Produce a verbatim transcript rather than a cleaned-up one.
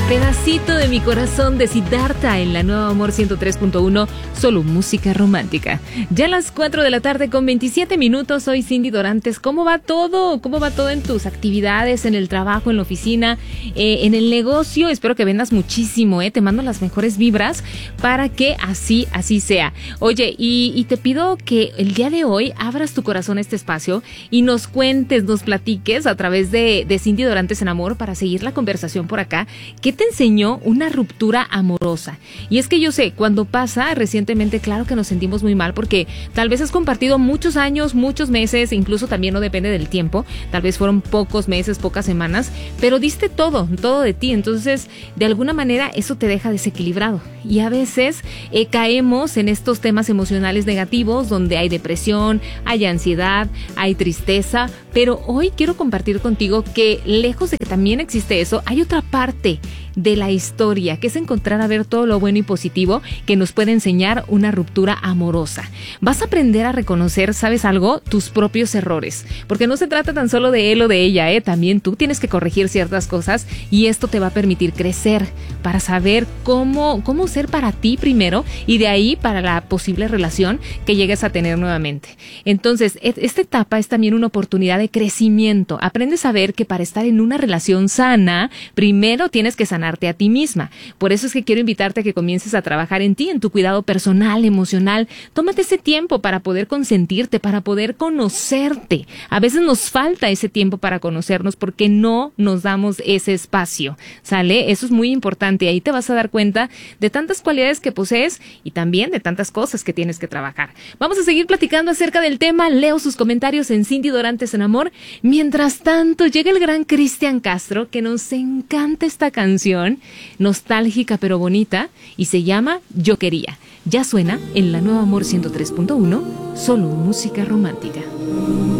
Pedacito de mi corazón de Siddhartha en la Nueva Amor ciento tres punto uno, solo música romántica. Ya a las cuatro de la tarde con veintisiete minutos, soy Cindy Dorantes. ¿Cómo va todo? ¿Cómo va todo en tus actividades, en el trabajo, en la oficina, eh, en el negocio? Espero que vendas muchísimo, ¿eh? Te mando las mejores vibras para que así, así sea. Oye, y, y te pido que el día de hoy abras tu corazón a este espacio y nos cuentes, nos platiques a través de, de Cindy Dorantes en Amor para seguir la conversación por acá. ¿Qué te enseñó una ruptura amorosa? Y es que yo sé, cuando pasa recientemente, claro que nos sentimos muy mal porque tal vez has compartido muchos años, muchos meses, incluso también no depende del tiempo, tal vez fueron pocos meses, pocas semanas, pero diste todo, todo de ti, entonces de alguna manera eso te deja desequilibrado y a veces eh, caemos en estos temas emocionales negativos donde hay depresión, hay ansiedad, hay tristeza, pero hoy quiero compartir contigo que lejos de que también existe eso, hay otra parte de la historia, que es encontrar a ver todo lo bueno y positivo que nos puede enseñar una ruptura amorosa. Vas a aprender a reconocer, ¿sabes algo? Tus propios errores, porque no se trata tan solo de él o de ella, ¿eh? También tú tienes que corregir ciertas cosas y esto te va a permitir crecer para saber cómo, cómo ser para ti primero y de ahí para la posible relación que llegues a tener nuevamente. Entonces, esta etapa es también una oportunidad de crecimiento. Aprendes a ver que para estar en una relación sana, primero tienes que sanar a ti misma. Por eso es que quiero invitarte a que comiences a trabajar en ti, en tu cuidado personal, emocional. Tómate ese tiempo para poder consentirte, para poder conocerte. A veces nos falta ese tiempo para conocernos porque no nos damos ese espacio, ¿sale? Eso es muy importante. Ahí te vas a dar cuenta de tantas cualidades que posees y también de tantas cosas que tienes que trabajar. Vamos a seguir platicando acerca del tema. Leo sus comentarios en Cindy Dorantes en Amor. Mientras tanto, llega el gran Cristian Castro, que nos encanta esta canción nostálgica pero bonita y se llama Yo Quería. Ya suena en la Nueva Amor ciento tres punto uno, solo música romántica.